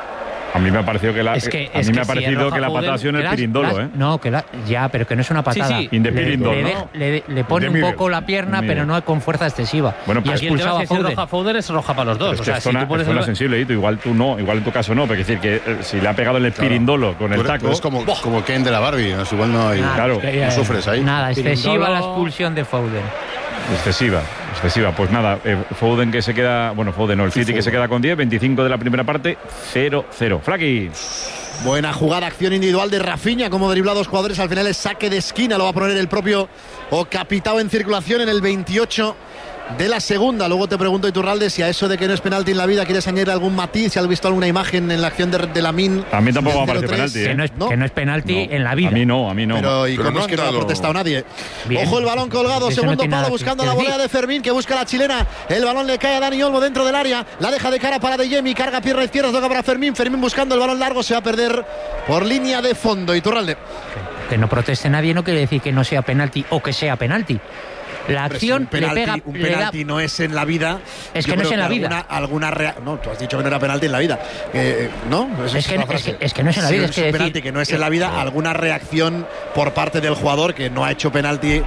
A mí me ha parecido que la, es que, a es mí que me ha parecido si que la patada ha sido en el pirindolo, las, ¿eh? No, que la, ya, pero que no es una patada. Sí, sí. De pirindolo, le, ¿no? le, le, le pone un poco la pierna, pero no con fuerza excesiva. Bueno, y aquí el tema es que si roja Foden es roja para los dos. Pero o sea, es si zona, tú pones es zona el... sensible, igual tú no, igual en tu caso no, pero es decir que eh, si le ha pegado en el claro. pirindolo con el taco. Es como, como Ken de la Barbie, ¿no? Igual no hay. Nada, claro, que, no sufres ahí. Nada, excesiva pirindolo... la expulsión de Foden. Excesiva, excesiva. Pues nada, eh, Foden que se queda, bueno, Foden no, el City sí, que se queda con diez, veinticinco de la primera parte, cero cero. Flaky. Buena jugada, acción individual de Rafinha, como dribla a dos jugadores, al final es saque de esquina, lo va a poner el propio Capitao en circulación en el veintiocho de la segunda. Luego te pregunto, Iturralde, si a eso de que no es penalti en la vida quieres añadir algún matiz, si has visto alguna imagen en la acción de, de Lamine. A mí tampoco me parece penalti, ¿eh? Que no es, ¿no? que no es penalti no, en la vida. A mí no, a mí no. Pero ¿y Pero cómo no es que no dado... ha protestado nadie? Bien. Ojo el balón colgado, Eso segundo no palo buscando la volea de Fermín, que busca la chilena. El balón le cae a Dani Olmo dentro del área, la deja de cara para De Jemi, carga pierna izquierda, toca para Fermín. Fermín buscando el balón largo, se va a perder por línea de fondo. Iturralde. Que no proteste nadie no quiere decir que no sea penalti o que sea penalti. La acción si penalti, le pega. Un penalti le da... no es en la vida. Es que no es en la vida. Alguna, alguna rea... No, tú has dicho que no era penalti en la vida. Eh, ¿No? Es, es, que, es, que, es que no es en la vida. Si es es que un decir... penalti que no es en la vida, alguna reacción por parte del jugador que no ha hecho penalti,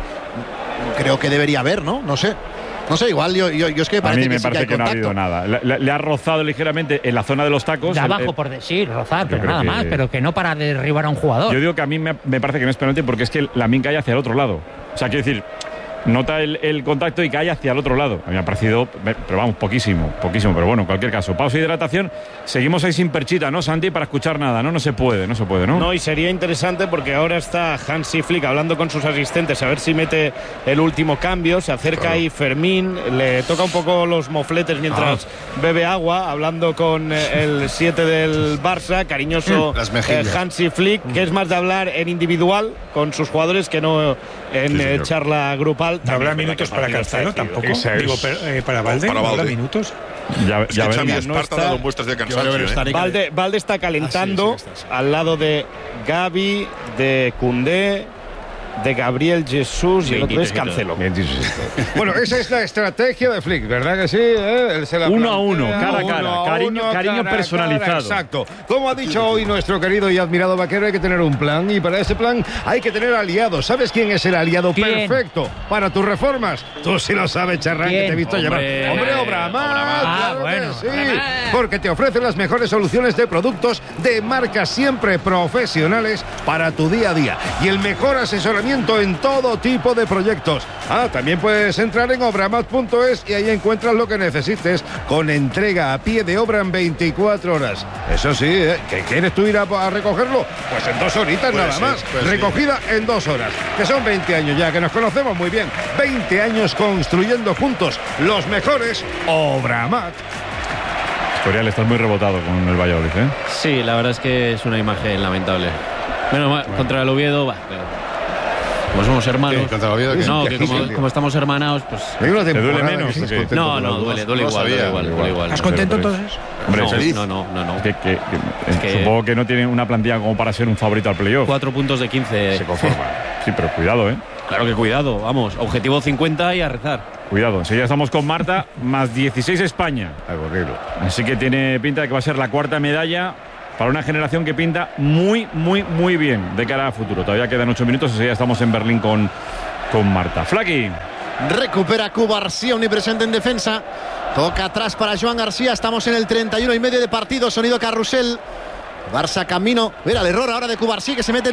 creo que debería haber, ¿no? No sé. No sé, igual yo, yo, yo es que parece a mí me que, parece sí que, que no ha habido nada. Le, le, le ha rozado ligeramente en la zona de los tacos. De abajo, el, el, por decir, rozar, pero nada que, más, pero que no para derribar a un jugador. Yo digo que a mí me, me parece que no es penalti porque es que Lamine cae hacia el otro lado. O sea, quiero decir, nota el, el contacto y cae hacia el otro lado. A mí me ha parecido, pero vamos, poquísimo, poquísimo, pero bueno, en cualquier caso. Pausa y hidratación. Seguimos ahí sin perchita, ¿no, Santi? Para escuchar nada, ¿no? No se puede, no se puede, ¿no? No, y sería interesante porque ahora está Hansi Flick hablando con sus asistentes a ver si mete el último cambio. Se acerca claro. ahí Fermín, le toca un poco los mofletes mientras ah. bebe agua, hablando con el siete del Barça, cariñoso eh, Hansi Flick, que es más de hablar en individual con sus jugadores que no en sí, eh, charla grupal. ¿No habrá minutos para Cancelo tampoco? Digo, per, eh, para Valde, ¿no habrá minutos? Ya, es ya que Xavi veremos. Esparta No ha está- dado muestras de cansancio. ¿eh? Valde, Valde está calentando Ah, sí, sí, está, sí. al lado de Gavi, de Koundé, de Gabriel Jesús y el otro es Cancelo. Bueno, esa es la estrategia de Flick, ¿verdad que sí? ¿Eh? Él se la Uno a plantea, uno, cara a uno cara, a cariño- uno, cariño cara a personalizado. cara, exacto. Como ha dicho hoy nuestro querido y admirado Vaquero, hay que tener un plan y para ese plan hay que tener aliados. ¿Sabes quién es el aliado ¿Quién? perfecto para tus reformas? Tú sí lo sabes, Charrán, que te he visto Hombre. llevar. Hombre, Obramat, Ah, claro que bueno. sí. Porque te ofrece las mejores soluciones de productos de marcas siempre profesionales para tu día a día y el mejor asesoramiento en todo tipo de proyectos. Ah, también puedes entrar en obramat punto es y ahí encuentras lo que necesites con entrega a pie de obra en veinticuatro horas. Eso sí, ¿eh? ¿Que quieres tú ir a, a recogerlo? Pues en dos horitas Pues nada sí, más. pues sí. Recogida en dos horas. Que son veinte años ya, que nos conocemos muy bien. veinte años construyendo juntos los mejores Obramat. Escorial, estás muy rebotado con el Valladolid, ¿eh? Sí, la verdad es que es una imagen lamentable. Menos mal, contra el Oviedo, va, pero como somos hermanos. ¿Qué? ¿Contra el Oviedo? ¿Qué? No, ¿Qué? que como, como estamos hermanos, pues. Hay una ¿Te duele temporada menos? que estás ¿O qué? contento No, con no, los duele, dos. duele No igual, sabía, duele igual, duele igual. ¿Estás contento entonces? Hombre, no, feliz. no, no, no, no. Que, que- que- Es que- supongo que no tiene una plantilla como para ser un favorito al playoff. Cuatro puntos de quince. Se conforma. Sí, pero cuidado, ¿eh? Claro que cuidado, vamos. Objetivo cincuenta y a rezar. Cuidado. Enseguida estamos con Marta, más dieciséis España. Así que tiene pinta de que va a ser la cuarta medalla para una generación que pinta muy, muy, muy bien de cara a futuro. Todavía quedan ocho minutos, enseguida estamos en Berlín con, con Marta. Flaky. Recupera Cubarsía, omnipresente en defensa. Toca atrás para Joan García. Estamos en el treinta y uno y medio de partido. Sonido carrusel. Barça camino. Mira el error ahora de Cubarsí que se mete en